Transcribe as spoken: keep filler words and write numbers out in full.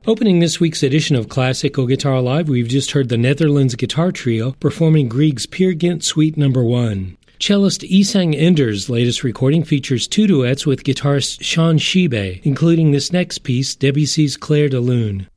Opening this week's edition of Classical Guitar Live, we've just heard the Netherlands Guitar Trio performing Grieg's Peer Gynt Suite number one. Cellist Isang Ender's latest recording features two duets with guitarist Sean Shibe, including this next piece, Debussy's Clair de Lune.